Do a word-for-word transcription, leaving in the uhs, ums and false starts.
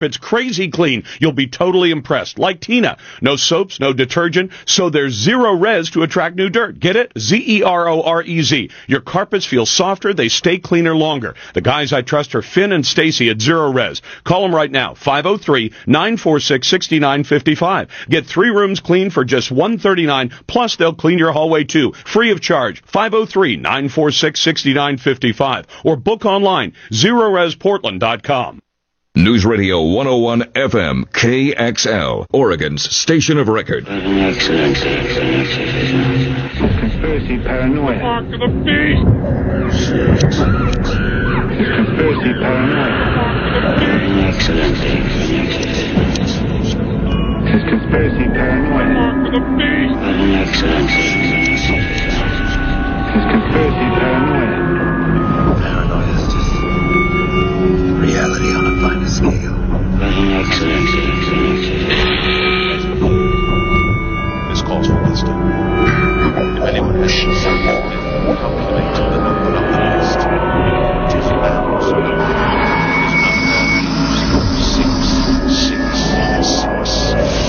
It's crazy clean. You'll be totally impressed. Like Tina. No soaps, no detergent, so there's zero res to attract new dirt. Get it? Z E R O R E Z. Your carpets feel softer. They stay cleaner longer. The guys I trust are Finn and Stacy at Zero Res. Call them right now. five oh three, nine four six, six nine five five. Get three rooms clean for just one hundred thirty-nine dollars. Plus, they'll clean your hallway too. Free of charge. five oh three, nine four six, six nine five five. Or book online. zero res portland dot com. News Radio one oh one F M, K X L, Oregon's station of record. Excellent. Conspiracy paranoia. Mark of the beast. Conspiracy paranoia. Excellent. It's conspiracy paranoia. Mark of the beast. It's conspiracy